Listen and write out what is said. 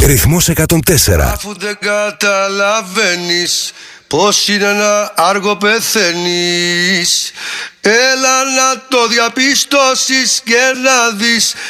Ρυθμός 104. Αφού δεν καταλαβαίνεις πως είναι να άργο πεθαίνεις, έλα να το διαπιστώσεις και να δεις